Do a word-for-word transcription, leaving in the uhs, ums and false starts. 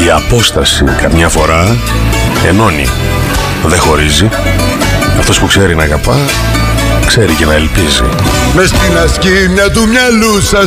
Η απόσταση καμιά φορά ενώνει, δεν χωρίζει. Αυτός που ξέρει να αγαπά, ξέρει και να ελπίζει. Μες στην ασκήμια του μυαλού σας